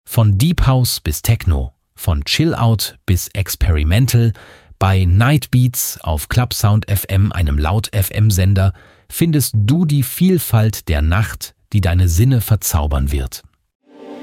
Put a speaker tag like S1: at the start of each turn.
S1: Von Deep House bis Techno, von Chill Out bis Experimental, bei Night Beats auf Clubsound FM, einem Laut-FM-Sender, findest du die Vielfalt der Nacht, die deine Sinne verzaubern wird.